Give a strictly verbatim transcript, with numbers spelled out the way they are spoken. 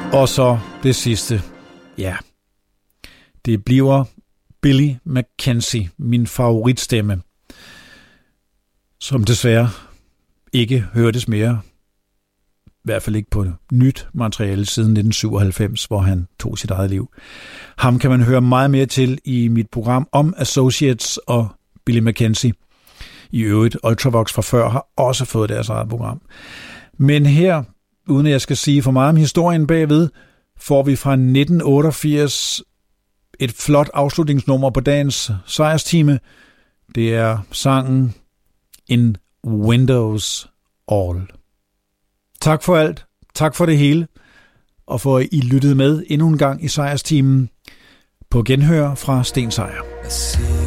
Og så det sidste. Ja, det bliver Billy Mackenzie, min favoritstemme, som desværre ikke hørtes mere. I hvert fald ikke på nyt materiale siden nitten syvoghalvfems, hvor han tog sit eget liv. Ham kan man høre meget mere til i mit program om Associates og Billy Mackenzie. I øvrigt, Ultravox fra før har også fået deres eget program. Men her, uden at jeg skal sige for meget om historien bagved, får vi fra nitten otteogfirs et flot afslutningsnummer på dagens sejrstime. Det er sangen In Windows All. Tak for alt. Tak for det hele. Og for at I lyttede med endnu en gang i sejrstimen på genhør fra Sten Sejer.